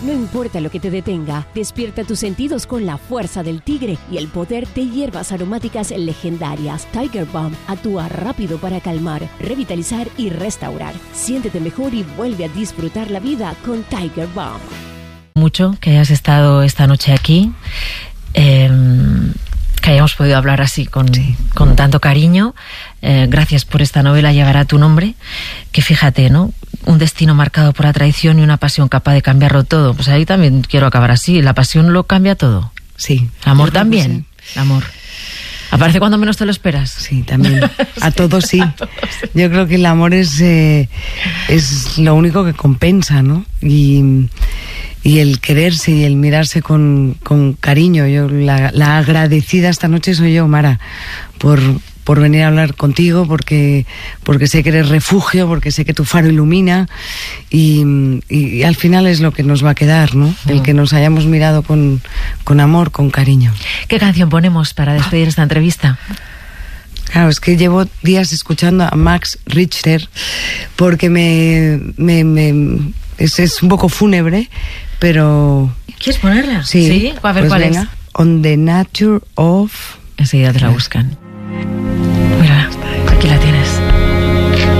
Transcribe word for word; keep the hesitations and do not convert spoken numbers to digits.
No importa lo que te detenga, despierta tus sentidos con la fuerza del tigre y el poder de hierbas aromáticas legendarias. Tiger Balm actúa rápido para calmar, revitalizar y restaurar. Siéntete mejor y vuelve a disfrutar la vida con Tiger Balm. Mucho que hayas estado esta noche aquí, eh, que hayamos podido hablar así con, sí. con tanto cariño. Eh, gracias por esta novela Llevará tu nombre, que fíjate, ¿no? Un destino marcado por la traición y una pasión capaz de cambiarlo todo. Pues ahí también quiero acabar así. La pasión lo cambia todo. Sí. El amor también. Sí. El amor. Aparece cuando menos te lo esperas. Sí, también. A sí, todos sí. A todos, sí. Yo creo que el amor es, eh, es lo único que compensa, ¿no? Y... Y el quererse y el mirarse con, con cariño. Yo la, la agradecida esta noche soy yo, Mara, por, por venir a hablar contigo, porque, porque sé que eres refugio, porque sé que tu faro ilumina y, y, y al final es lo que nos va a quedar, ¿no? Mm. El que nos hayamos mirado con, con amor, con cariño. ¿Qué canción ponemos para despedir esta entrevista? Claro, es que llevo días escuchando a Max Richter porque me... me, me es, es un poco fúnebre, pero... ¿Quieres ponerla? Sí. ¿Sí? A ver, pues ¿cuál venga. es? On the Nature of... Enseguida te la buscan. Mira, aquí la tienes.